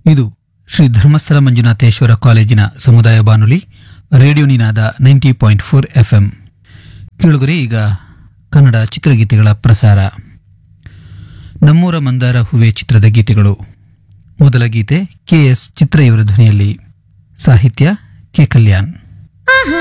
ಇದು ಶ್ರೀ ಧರ್ಮಸ್ಥಳ ಮಂಜುನಾಥೇಶ್ವರ ಕಾಲೇಜಿನ ಸಮುದಾಯ ಬಾನುಲಿ ರೇಡಿಯೋ ನಿನಾದ 90.4 FM. ಕೇಳುಗರೆ, ಈಗ ಕನ್ನಡ ಚಿತ್ರಗೀತೆಗಳ ಪ್ರಸಾರ. ನಮ್ಮೂರ ಮಂದಾರ ಹೂವೆ ಚಿತ್ರದ ಗೀತೆಗಳು. ಮೊದಲ ಗೀತೆ KS ಚಿತ್ರ ಇವರ ಧ್ವನಿಯಲ್ಲಿ, ಸಾಹಿತ್ಯ ಕೆ ಕಲ್ಯಾಣ್.